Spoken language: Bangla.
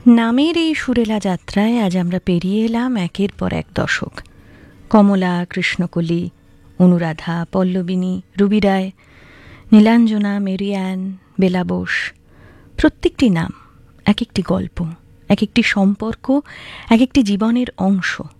নামের এই সুরেলা যাত্রায় আজ আমরা পেরিয়ে এলাম একের পর এক দশক। কমলা, কৃষ্ণকলি, অনুরাধা, পল্লবিনী, রুবি রায়, নীলাঞ্জনা, মেরিয়ান, বেলা বোস, প্রত্যেকটি নাম এক একটি গল্প, এক একটি সম্পর্ক, এক একটি জীবনের অংশ।